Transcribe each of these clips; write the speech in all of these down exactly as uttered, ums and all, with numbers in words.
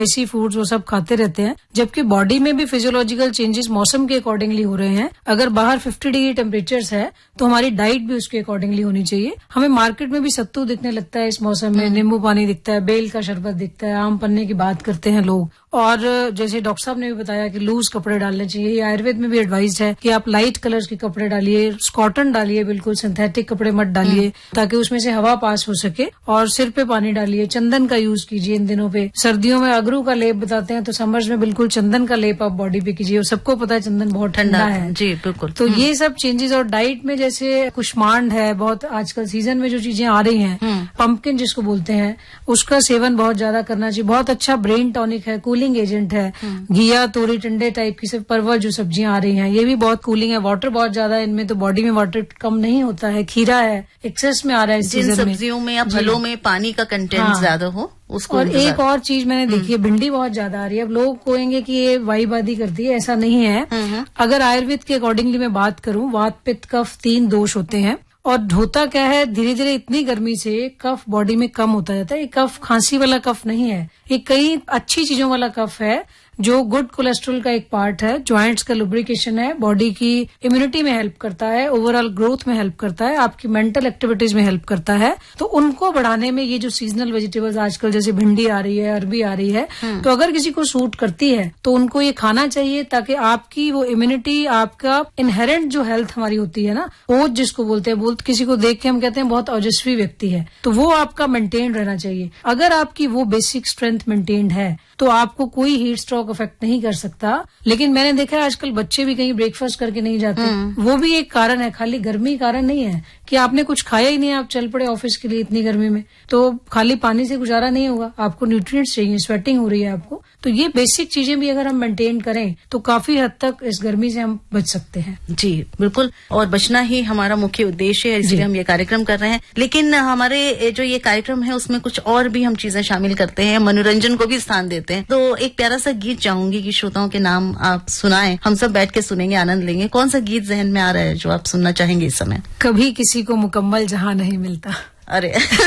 ऐसी फूड्स वो सब खाते रहते हैं, जबकि बॉडी में भी फिजियोलॉजिकल चेंजेस मौसम के अकॉर्डिंगली हो रहे हैं। अगर बाहर फिफ्टी डिग्री टेम्परेचर्स है तो हमारी डाइट भी उसके अकॉर्डिंगली होनी चाहिए। हमें मार्केट में भी सत्तू दिखने लगता है इस मौसम में, नींबू पानी दिखता है, बेल का शरबत दिखता है, आम पन्ने की बात करते हैं लोग। और जैसे डॉक्टर साहब ने भी बताया कि लूज कपड़े डालने चाहिए, आयुर्वेद में भी एडवाइस है कि आप लाइट कलर्स के कपड़े डालिए, कॉटन डालिए, बिल्कुल सिंथेटिक कपड़े मत डालिए ताकि उसमें से हवा पास हो सके। और सिर पे पानी डालिए, चंदन का यूज कीजिए इन दिनों पे। सर्दियों में अगरू का लेप बताते हैं तो समर्स में बिल्कुल चंदन का लेप आप बॉडी पे कीजिए। सबको पता है चंदन बहुत ठंडा है जी, बिल्कुल। तो ये सब चेंजेस। और डाइट में जैसे कुष्मांड है, बहुत आजकल सीजन में जो चीजें आ रही हैं, पंपकिन जिसको बोलते हैं, उसका सेवन बहुत ज्यादा करना चाहिए। बहुत अच्छा ब्रेन टॉनिक है, कूलिंग एजेंट है। घिया, तोरी, टिंडे टाइप की सब परवल जो सब्जियां आ रही हैं, ये भी बहुत कूलिंग है। वाटर बहुत ज्यादा है इनमें, तो बॉडी में वाटर कम नहीं होता है। खीरा है, एक्सेस में आ रहा है इस सीजन में। सब्जियों में या फलों में पानी का कंटेंट हाँ, ज्यादा हो उसको। और एक और चीज मैंने देखी है, भिंडी बहुत ज्यादा आ रही है। अब लोग कहेंगे कि ये वाईबादी करती है, ऐसा नहीं है। अगर आयुर्वेद के अकॉर्डिंगली मैं बात करूं, वात, पित्त, कफ तीन दोष होते हैं। और होता क्या है, धीरे धीरे इतनी गर्मी से कफ बॉडी में कम होता जाता है। ये कफ खांसी वाला कफ नहीं है, ये कई अच्छी चीजों वाला कफ है जो गुड कोलेस्ट्रॉल का एक पार्ट है, ज्वाइंट्स का लुब्रिकेशन है, बॉडी की इम्यूनिटी में हेल्प करता है, ओवरऑल ग्रोथ में हेल्प करता है, आपकी मेंटल एक्टिविटीज में हेल्प करता है। तो उनको बढ़ाने में ये जो सीजनल वेजिटेबल्स आजकल जैसे भिंडी आ रही है, अरबी आ रही है, तो अगर किसी को सूट करती है तो उनको ये खाना चाहिए ताकि आपकी वो इम्यूनिटी, आपका इनहेरेंट जो हेल्थ हमारी होती है ना, ओज जिसको बोलते हैं, बोलते किसी को देख के हम कहते हैं बहुत ओजस्वी व्यक्ति है, तो वो आपका मेंटेन रहना चाहिए। अगर आपकी वो बेसिक स्ट्रेंथ मेंटेन्ड है तो आपको कोई हीट स्ट्रोक अफेक्ट नहीं कर सकता। लेकिन मैंने देखा है आजकल बच्चे भी कहीं ब्रेकफास्ट करके नहीं जाते, वो भी एक कारण है, खाली गर्मी कारण नहीं है कि आपने कुछ खाया ही नहीं, आप चल पड़े ऑफिस के लिए इतनी गर्मी में, तो खाली पानी से गुजारा नहीं होगा, आपको न्यूट्रिएंट्स चाहिए, स्वेटिंग हो रही है आपको। तो ये बेसिक चीजें भी अगर हम मेंटेन करें तो काफी हद तक इस गर्मी से हम बच सकते हैं। जी बिल्कुल, और बचना ही हमारा मुख्य उद्देश्य है, इसलिए हम ये कार्यक्रम कर रहे हैं। लेकिन हमारे जो ये कार्यक्रम है उसमें कुछ और भी हम चीजें शामिल करते हैं, मनोरंजन को भी स्थान देते हैं। तो एक प्यारा सा गीत चाहूंगी कि श्रोताओं के नाम आप सुनाएं, हम सब बैठ के सुनेंगे, आनंद लेंगे। कौन सा गीत जहन में आ रहा है जो आप सुनना चाहेंगे इस समय? कभी किसी को मुकम्मल जहां नहीं मिलता। अरे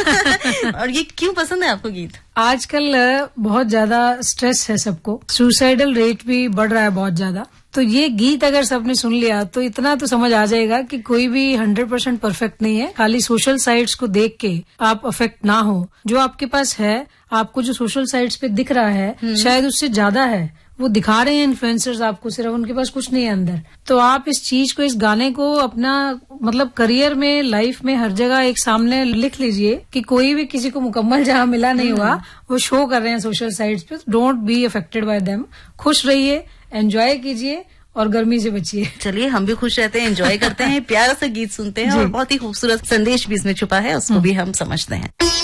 और ये क्यों पसंद है आपको गीत? आजकल बहुत ज्यादा स्ट्रेस है सबको, सुसाइडल रेट भी बढ़ रहा है बहुत ज्यादा। तो ये गीत अगर सबने सुन लिया तो इतना तो समझ आ जाएगा कि कोई भी हंड्रेड परसेंट परफेक्ट नहीं है। खाली सोशल साइट्स को देख के आप अफेक्ट ना हो। जो आपके पास है, आपको जो सोशल साइट्स पे दिख रहा है शायद उससे ज्यादा है, वो दिखा रहे हैं इन्फ्लुएंसर्स आपको, सिर्फ उनके पास कुछ नहीं है अंदर। तो आप इस चीज को, इस गाने को अपना मतलब करियर में, लाइफ में, हर जगह एक सामने लिख लीजिए कि कोई भी किसी को मुकम्मल जहां मिला नहीं हुआ, वो शो कर रहे हैं सोशल साइट्स पे। Don't be affected by them, खुश रहिए, एंजॉय कीजिए और गर्मी से बचिए। चलिए, हम भी खुश रहते हैं, एंजॉय करते हैं, प्यारा सा गीत सुनते हैं और बहुत ही खूबसूरत संदेश भी इसमें छुपा है, उसको भी हम समझते हैं।